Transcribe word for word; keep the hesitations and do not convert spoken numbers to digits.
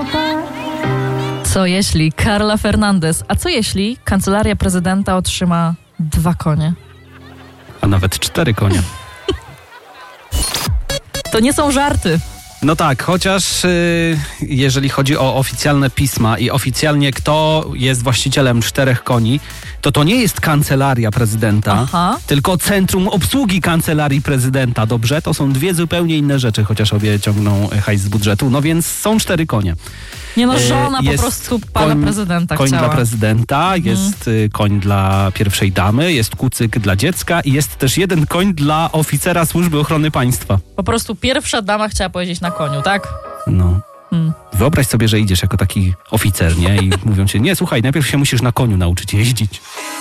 Co jeśli Carla Fernandez, a co jeśli kancelaria prezydenta otrzyma dwa konie? A nawet cztery konie. To nie są żarty. No tak, chociaż y, jeżeli chodzi o oficjalne pisma i oficjalnie kto jest właścicielem czterech koni, to to nie jest kancelaria prezydenta, Aha. tylko Centrum Obsługi Kancelarii Prezydenta, dobrze? To są dwie zupełnie inne rzeczy, chociaż obie ciągną hajs z budżetu, no więc są cztery konie. Nie no, żona Jest po prostu pana koń, prezydenta koń chciała. dla prezydenta, jest mm. koń dla pierwszej damy, jest kucyk dla dziecka i jest też jeden koń dla oficera Służby Ochrony Państwa. Po prostu pierwsza dama chciała pojeździć na koniu, tak? No. Hmm. Wyobraź sobie, że idziesz jako taki oficer, nie? I mówią ci, nie, słuchaj, najpierw się musisz na koniu nauczyć jeździć.